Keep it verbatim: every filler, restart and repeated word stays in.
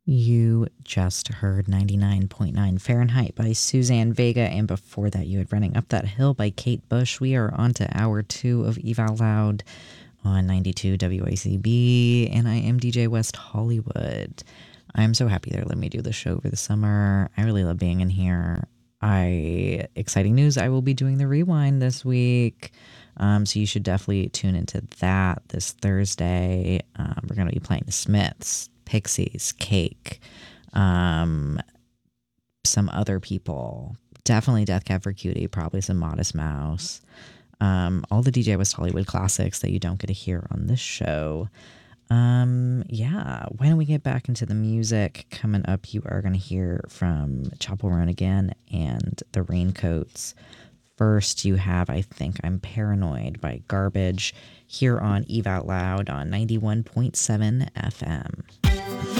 You just heard ninety-nine point nine Fahrenheit by Suzanne Vega, and before that you had Running Up That Hill by Kate Bush. We are on to hour two of Eve Out Loud on ninety-two W A C B, and I am D J West Hollywood. I'm so happy they're letting me do the show over the summer. I really love being in here. I exciting news, I will be doing the Rewind this week. Um, so you should definitely tune into that this Thursday. Um, we're going to be playing the Smiths, Pixies, Cake, um, some other people. Definitely Death Cab for Cutie, probably some Modest Mouse. Um, all the D J West Hollywood classics that you don't get to hear on this show. Um, yeah, why don't we get back into the music? Coming up, you are going to hear from Chapel Roan again and the Raincoats. First, you have I Think I'm Paranoid by Garbage here on Eve Out Loud on ninety-one point seven F M.